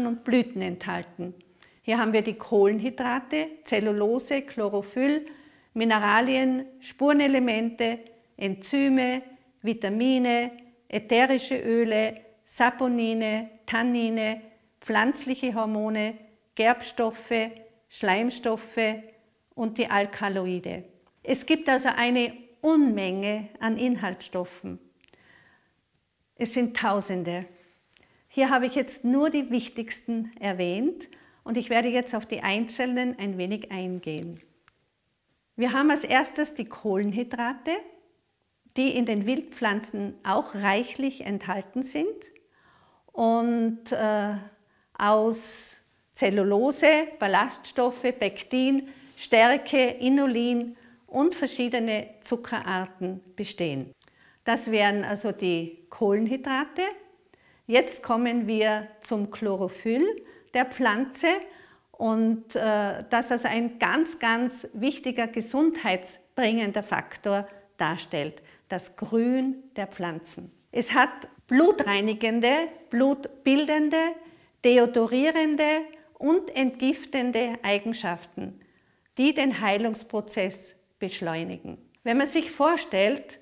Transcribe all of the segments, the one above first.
und Blüten enthalten. Hier haben wir die Kohlenhydrate, Zellulose, Chlorophyll, Mineralien, Spurenelemente, Enzyme, Vitamine, ätherische Öle, Saponine, Tannine, pflanzliche Hormone, Gerbstoffe, Schleimstoffe und die Alkaloide. Es gibt also eine Unmenge an Inhaltsstoffen. Es sind Tausende. Hier habe ich jetzt nur die wichtigsten erwähnt und ich werde jetzt auf die einzelnen ein wenig eingehen. Wir haben als erstes die Kohlenhydrate, die in den Wildpflanzen auch reichlich enthalten sind und aus Zellulose, Ballaststoffe, Pektin, Stärke, Inulin und verschiedene Zuckerarten bestehen. Das wären also die Kohlenhydrate. Jetzt kommen wir zum Chlorophyll der Pflanze und das also ein ganz, ganz wichtiger gesundheitsbringender Faktor darstellt, das Grün der Pflanzen. Es hat blutreinigende, blutbildende, deodorierende und entgiftende Eigenschaften, die den Heilungsprozess beschleunigen. Wenn man sich vorstellt,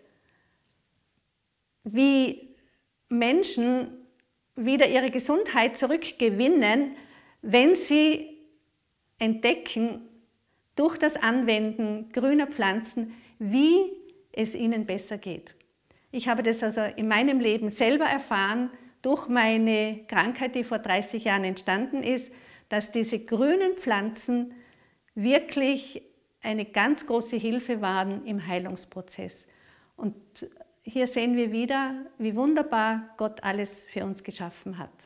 wie Menschen wieder ihre Gesundheit zurückgewinnen, wenn sie entdecken, durch das Anwenden grüner Pflanzen, wie es ihnen besser geht. Ich habe das also in meinem Leben selber erfahren, durch meine Krankheit, die vor 30 Jahren entstanden ist, dass diese grünen Pflanzen wirklich eine ganz große Hilfe waren im Heilungsprozess. Und hier sehen wir wieder, wie wunderbar Gott alles für uns geschaffen hat.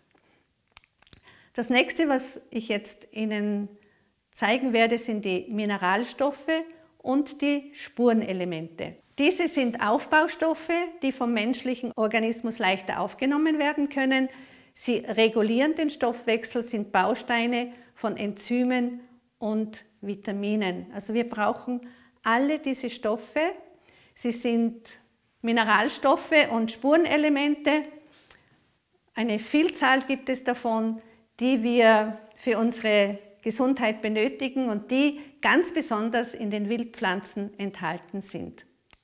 Das nächste, was ich jetzt Ihnen zeigen werde, sind die Mineralstoffe und die Spurenelemente. Diese sind Aufbaustoffe, die vom menschlichen Organismus leichter aufgenommen werden können. Sie regulieren den Stoffwechsel, sind Bausteine von Enzymen und Vitaminen. Also wir brauchen alle diese Stoffe. Sie sind Mineralstoffe und Spurenelemente. Eine Vielzahl gibt es davon, die wir für unsere Gesundheit benötigen und die ganz besonders in den Wildpflanzen enthalten sind.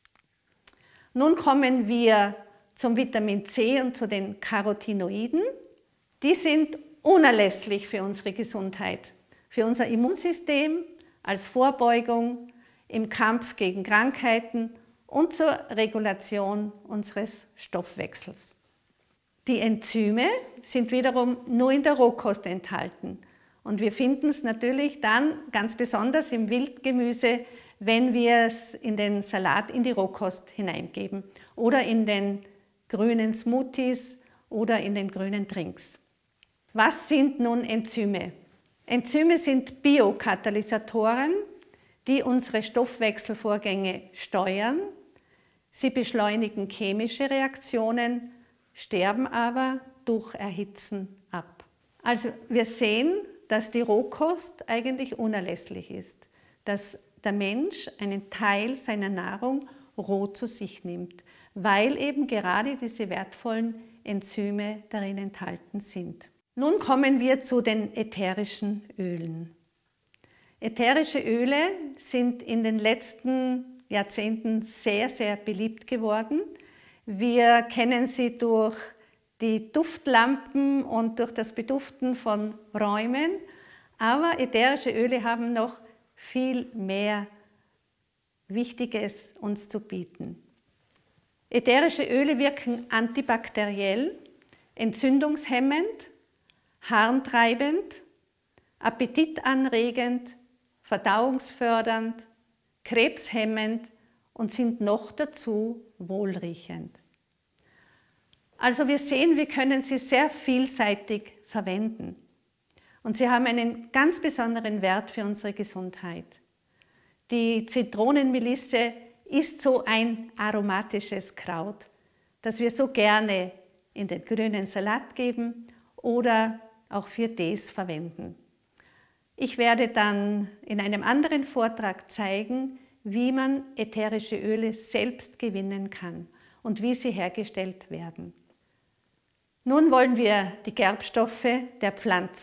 Nun kommen wir zum Vitamin C und zu den Carotinoiden. Die sind unerlässlich für unsere Gesundheit, für unser Immunsystem, als Vorbeugung, im Kampf gegen Krankheiten und zur Regulation unseres Stoffwechsels. Die Enzyme sind wiederum nur in der Rohkost enthalten. Und wir finden es natürlich dann ganz besonders im Wildgemüse, wenn wir es in den Salat, in die Rohkost hineingeben oder in den grünen Smoothies oder in den grünen Drinks. Was sind nun Enzyme? Enzyme sind Biokatalysatoren, die unsere Stoffwechselvorgänge steuern. Sie beschleunigen chemische Reaktionen, sterben aber durch Erhitzen ab. Also wir sehen, dass die Rohkost eigentlich unerlässlich ist, dass der Mensch einen Teil seiner Nahrung roh zu sich nimmt, weil eben gerade diese wertvollen Enzyme darin enthalten sind. Nun kommen wir zu den ätherischen Ölen. Ätherische Öle sind in den letzten Jahrzehnten sehr, sehr beliebt geworden. Wir kennen sie durch die Duftlampen und durch das Beduften von Räumen, aber ätherische Öle haben noch viel mehr Wichtiges uns zu bieten. Ätherische Öle wirken antibakteriell, entzündungshemmend, harntreibend, appetitanregend, verdauungsfördernd, krebshemmend und sind noch dazu wohlriechend. Also wir sehen, wir können sie sehr vielseitig verwenden. Und sie haben einen ganz besonderen Wert für unsere Gesundheit. Die Zitronenmelisse ist so ein aromatisches Kraut, das wir so gerne in den grünen Salat geben oder auch für Tees verwenden. Ich werde dann in einem anderen Vortrag zeigen, wie man ätherische Öle selbst gewinnen kann und wie sie hergestellt werden. Nun wollen wir die Gerbstoffe der Pflanzen